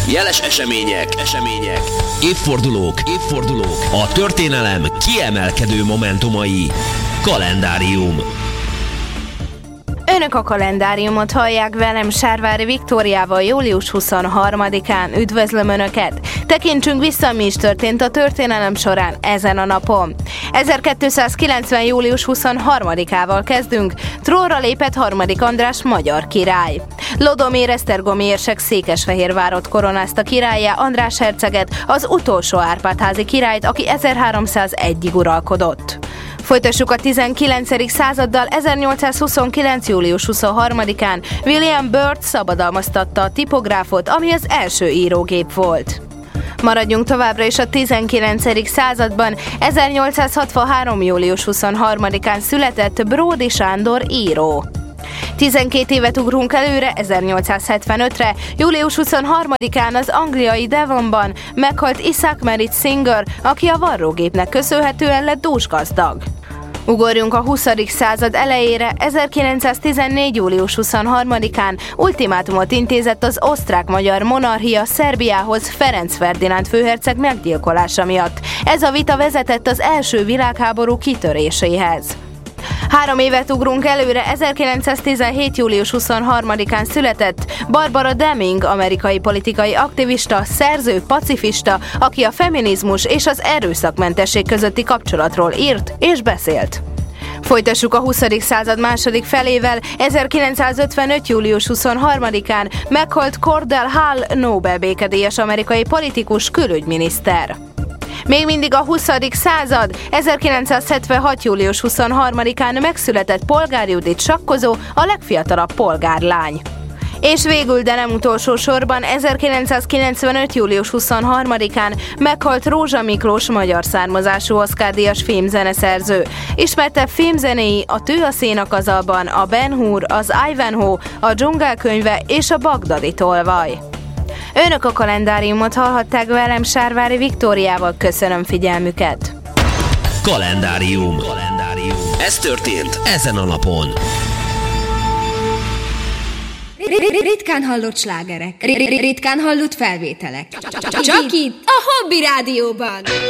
Jeles események, évfordulók, a történelem kiemelkedő momentumai. Kalendárium. Önök a kalendáriumot hallják, velem Sárvári Viktóriával július 23-án. Üdvözlöm Önöket! Tekintsünk vissza, mi is történt a történelem során ezen a napon. 1290. július 23-ával kezdünk. Trónra lépett Harmadik András magyar király. Lodomér Esztergomi érsek Székesfehérvárot koronázta királlyá, András herceget, az utolsó Árpád-házi királyt, aki 1301-ig uralkodott. Folytassuk a 19. századdal. 1829. július 23-án William Byrd szabadalmaztatta a tipográfot, ami az első írógép volt. Maradjunk továbbra is a 19. században. 1863. július 23-án született Bródy Sándor író. 12 évet ugrunk előre, 1875-re, július 23-án az angliai Devonban meghalt Isaac Merritt Singer, aki a varrógépnek köszönhetően lett dúsgazdag. Ugorjunk a 20. század elejére. 1914. július 23-án ultimátumot intézett az osztrák-magyar monarchia Szerbiához Ferenc Ferdinánd főherceg meggyilkolása miatt. Ez a vita vezetett az első világháború kitöréséhez. 3 évet ugrunk előre. 1917. július 23-án született Barbara Deming, amerikai politikai aktivista, szerző, pacifista, aki a feminizmus és az erőszakmentesség közötti kapcsolatról írt és beszélt. Folytassuk a 20. század második felével. 1955. július 23-án meghalt Cordell Hull, Nobel békedíjas amerikai politikus, külügyminiszter. Még mindig a 20. század. 1976. július 23-án megszületett Polgár Judit sakkozó, a legfiatalabb polgárlány. És végül, de nem utolsó sorban, 1995. július 23-án meghalt Rózsa Miklós, magyar származású Oscar-díjas filmzeneszerző. Ismertebb filmzenéi a Tű a szénakazalban, a Ben Hur, az Ivanhoe, a Dzsungelkönyve és a Bagdadi tolvaj. Önök a kalendáriumot hallhatták, velem Sárvári Viktóriával. Köszönöm figyelmüket! Kalendárium. Ez történt ezen a napon. Ritkán hallott slágerek, ritkán hallott felvételek. Csak itt, a Hobby Rádióban.